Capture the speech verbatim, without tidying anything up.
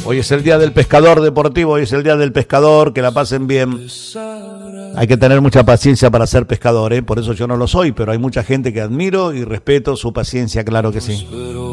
Hoy es el día del pescador deportivo, hoy es el día del pescador, que la pasen bien. Hay que tener mucha paciencia para ser pescador, ¿eh? Por eso yo no lo soy, pero hay mucha gente que admiro y respeto su paciencia, claro que sí.